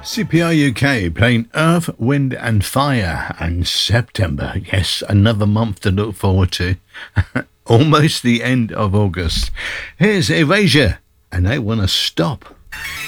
CPR UK playing Earth, Wind and Fire, and September. Yes, another month to look forward to. Almost the end of August. Here's Erasure, and they want to stop.